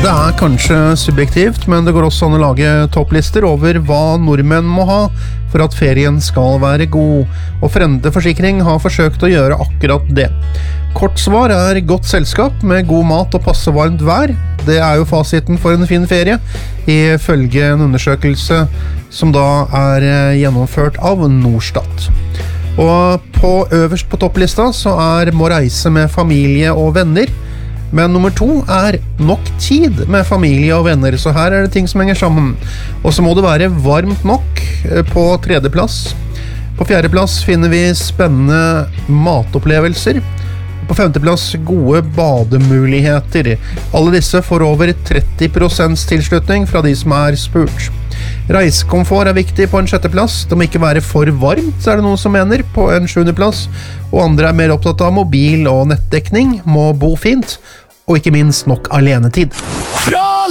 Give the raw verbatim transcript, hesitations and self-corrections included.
Det er kanskje subjektivt, men det går også an å lage topplister over hva nordmenn må ha for at ferien skal være god, og Frende Forsikring har forsøkt å gjøre akkurat det. Kort svar er godt selskap med god mat og passe varmt vær. Det er jo fasiten for en fin ferie, ifølge en undersøkelse som da er gjennomført av Norstat. Og på øverst på topplista så er må reise med familie og venner, men nummer to er nok tid med familie og venner, så her er det ting som henger sammen. Og så må det være varmt nok på tredjeplass. På fjerdeplass finner vi spennende matopplevelser. På femteplass gode bademuligheter. Alle disse får over tretti prosent tilslutning fra de som er spurt. Reisekomfort er viktig på en sjetteplass. Det må ikke være for varmt, er det noen som mener, på en sjuendeplass. Og andre er mer opptatt av mobil og nettdekning, må bo fint, og ikke minst nok alenetid. Fra